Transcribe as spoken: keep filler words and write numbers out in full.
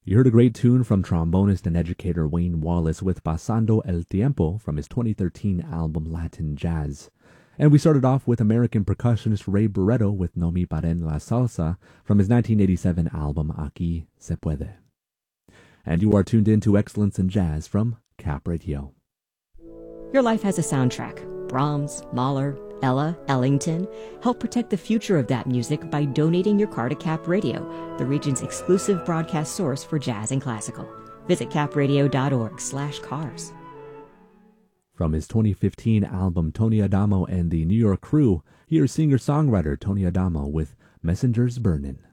You heard a great tune from trombonist and educator Wayne Wallace with Pasando el Tiempo from his twenty thirteen album Latin Jazz. And we started off with American percussionist Ray Barretto with No Mi Paren la Salsa from his nineteen eighty-seven album Aquí Se Puede. And you are tuned in to Excellence in Jazz from Cap Radio. Your life has a soundtrack. Brahms, Mahler, Ella, Ellington. Help protect the future of that music by donating your car to Cap Radio, the region's exclusive broadcast source for jazz and classical. Visit capradio.org slash cars. From his twenty fifteen album Tony Adamo and the New York Crew, here's singer-songwriter Tony Adamo with Messengers Burnin'.